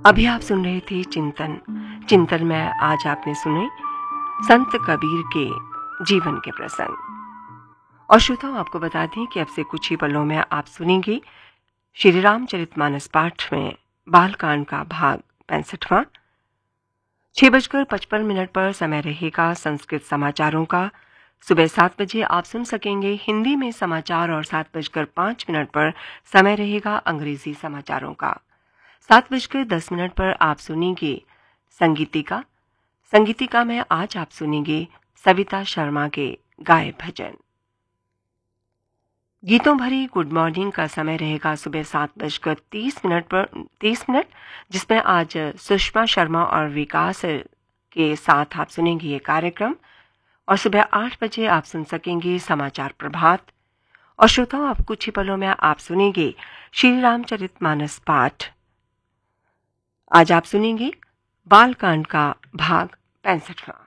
अभी आप सुन रहे थे चिंतन में आज आपने सुने संत कबीर के जीवन के प्रसंग। और श्रोताओं, आपको बता दें कि अब से कुछ ही पलों में आप सुनेंगे श्री रामचरितमानस पाठ में बालकांड का भाग 65वां। 6:55 पर समय रहेगा संस्कृत समाचारों का। सुबह 7 बजे आप सुन सकेंगे हिंदी में समाचार और 7:05 पर समय रहेगा अंग्रेजी समाचारों का। 7:10 पर आप सुनेंगे संगीतिका में आज आप सुनेंगे सविता शर्मा के गाए भजन। गीतों भरी गुड मॉर्निंग का समय रहेगा सुबह 7:30 जिसमें आज सुषमा शर्मा और विकास के साथ आप सुनेंगे ये कार्यक्रम। और सुबह 8 बजे आप सुन सकेंगे समाचार प्रभात। और श्रोताओं, आप कुछ ही पलों में आप सुनेंगे श्री रामचरितमानस पाठ। आज आप सुनेंगे बालकांड का भाग 65वां।